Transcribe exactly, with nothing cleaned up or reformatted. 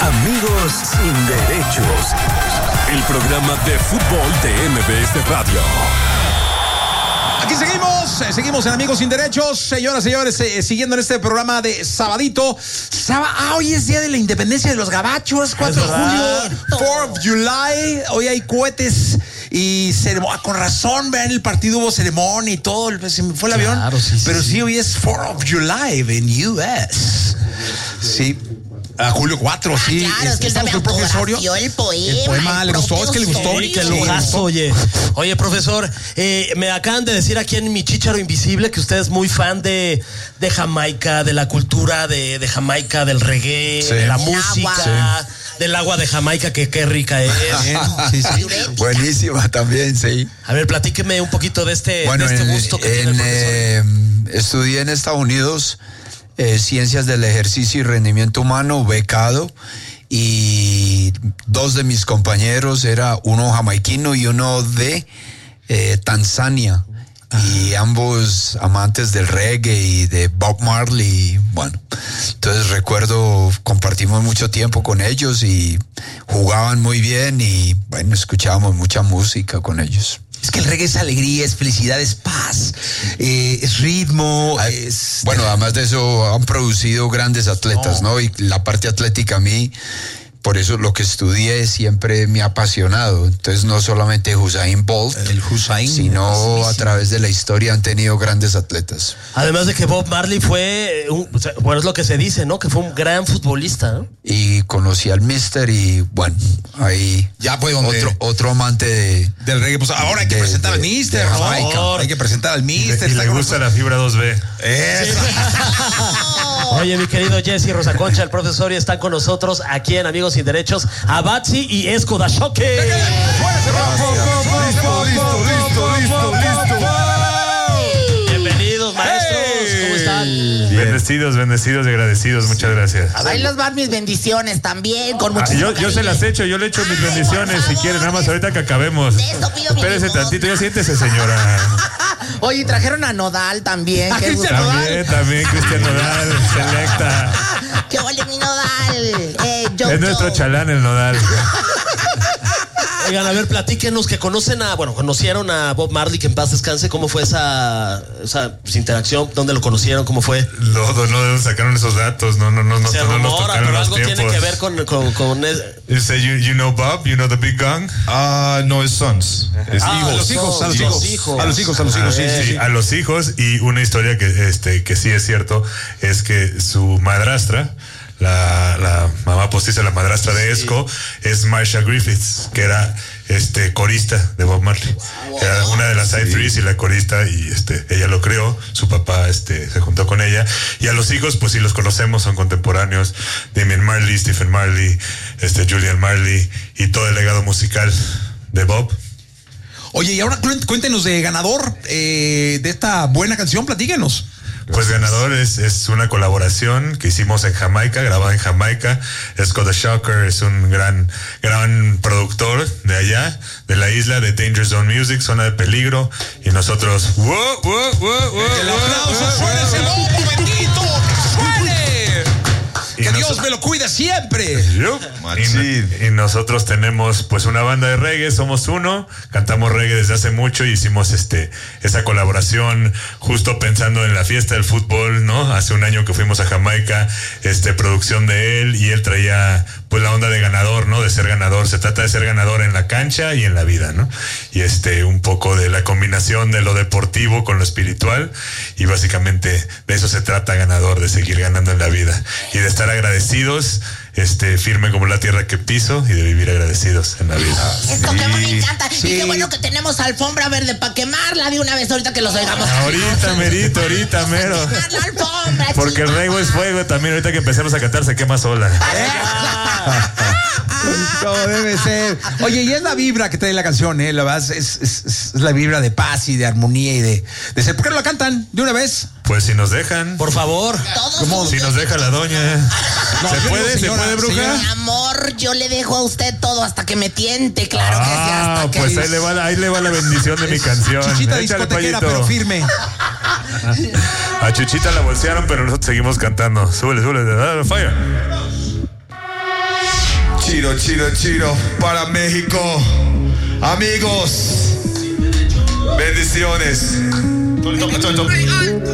Amigos sin derechos. El programa de fútbol de M B S Radio. Aquí seguimos, eh, seguimos en Amigos Sin Derechos, señoras y señores, eh, siguiendo en este programa de sabadito. Saba, ah, hoy es día de la independencia de los gabachos, cuatro de julio, fourth of July, hoy hay cohetes y ceremonia, ah, con razón, vean, el partido hubo ceremonia y todo, se me fue el avión, claro, sí, sí, pero sí, sí, hoy es fourth of July en U S. Sí. A julio cuatro, ah, sí. Claro, es que él también el profesorio. el poema. El poema, le gustó, es que le gustó. Sí, qué lujazo, oye. Oye, profesor, eh, me acaban de decir aquí en mi Chícharo Invisible que usted es muy fan de, de Jamaica, de la cultura de, de Jamaica, del reggae, sí, de la el música, agua. sí, del agua de Jamaica, que qué rica es. Sí, sí. Buenísima también, sí. A ver, platíqueme un poquito de este, Bueno, de este en, gusto que en, tiene el profesor. eh, estudié en Estados Unidos eh, Ciencias del Ejercicio y Rendimiento Humano, becado, y dos de mis compañeros, era uno jamaiquino y uno de eh, Tanzania. Y ambos amantes del reggae y de Bob Marley. Bueno, entonces recuerdo, compartimos mucho tiempo con ellos y jugaban muy bien y bueno, escuchábamos mucha música con ellos. Es que el reggae es alegría, es felicidad, es paz, eh, es ritmo, es... Bueno, además de eso han producido grandes atletas, ¿no? Y la parte atlética a mí, por eso lo que estudié siempre me ha apasionado. Entonces no solamente Usain Bolt, el Usain, sino a través de la historia han tenido grandes atletas. Además de que Bob Marley fue, un, o sea, bueno, es lo que se dice, ¿no? Que fue un gran futbolista, ¿no? Y conocí al Mister y bueno, ahí ya fue donde otro, otro amante de, del reggae. Pues ahora hay que de, presentar de, al Mister, de ¿no? Hay que presentar al Mister. Y le gusta la fibra dos B. Eso. Oye, mi querido Jesse Rosa Concha, el profesor, y están con nosotros aquí en Amigos Sin Derechos, Abatzi y Esco Dashoke. Listo, listo, listo, listo, listo. Bienvenidos, maestros. ¿Cómo están? Bendecidos, bendecidos y agradecidos. Muchas gracias. Ahí les van mis bendiciones también, con Ah, muchísimo yo, yo se las echo, yo le echo mis bendiciones si quieren, nada más ahorita que acabemos. De eso pido mi Espérese limosna. tantito, ya siéntese, señora. Oye, trajeron a Nodal también. Qué gusto. También, también, Cristian Nodal, selecta. ¡Qué vale mi Nodal! Eh, yo, Es nuestro yo. chalán el Nodal. Oigan, a ver, platíquenos que conocen a, bueno, conocieron a Bob Marley, que en paz descanse. ¿Cómo fue esa, esa pues, interacción? ¿Dónde lo conocieron? ¿Cómo fue? No, no, no sacaron esos datos, no, no, no, no, Se no nos rumora, tocaron pero los algo tiene tiempos. que ver con... con, con es- You say you, you know Bob, you know the big gun. Ah, no, es sons. Es Ah, hijos. A los hijos, a los Sí, hijos. los hijos. A los hijos, a los hijos, sí, sí, sí. A los hijos, y una historia que este que sí es cierto es que su madrastra, la, la mamá postiza, la madrastra de Esco, es Marsha Griffiths, que era este corista de Bob Marley. Era una de las side threes y la corista, y este ella lo creó, su papá este se juntó con ella, y a los hijos pues sí los conocemos, son contemporáneos, Damian Marley, Stephen Marley, este Julian Marley y todo el legado musical de Bob. Oye, y ahora cuéntenos de ganador eh, de esta buena canción, platíquenos. Pues ganador es, es una colaboración que hicimos en Jamaica, grabada en Jamaica. Esco the Shocker es un gran, gran productor de allá, de la isla, de Danger Zone Music, Zona de Peligro. Y nosotros, ¡wow, wow, wow, wow! ¡Que el aplauso suene ese bombo bendito! ¡Que suene! Y ¡Que nos- Dios me lo cuide siempre! Y, y nosotros tenemos pues una banda de reggae, somos uno, cantamos reggae desde hace mucho y hicimos este esa colaboración justo pensando en la fiesta del fútbol, ¿no? Hace un año que fuimos a Jamaica, este producción de él, y él traía pues la onda de ganador, ¿no? De ser ganador, se trata de ser ganador en la cancha y en la vida, ¿no? Y este un poco de la combinación de lo deportivo con lo espiritual, y básicamente de eso se trata ganador, de seguir ganando en la vida y de estar agradecidos, este firme como la tierra que piso, y de vivir agradecidos en la vida. Esto que me encanta. Sí. Y qué bueno que tenemos alfombra verde para quemarla de una vez ahorita que los oigamos. Ahorita, merito, ahorita, mero. Quemar la alfombra, Porque el chicos. reggae es fuego también, ahorita que empecemos a cantar se quema sola. Como debe ser. Oye, y es la vibra que trae la canción, ¿eh? La verdad, es, es, es la vibra de paz y de armonía y de, de ser. ¿Por qué no la cantan de una vez? Pues si nos dejan, Por favor. Todos ¿Cómo? si nos deja la doña. No, ¿Se yo puede? digo, ¿Se señora, puede, bruja? señora. Mi amor, yo le dejo a usted todo hasta que me tiente, claro que sí, Ah, hasta que... pues ahí le va, la- ahí le va la bendición de mi canción. Chichita Échale, discotequera, payito. pero firme. A Chuchita la bolsearon, pero nosotros seguimos cantando. Súbele, súbele, dale, fire. Chido, chido, chido para México. Amigos, bendiciones.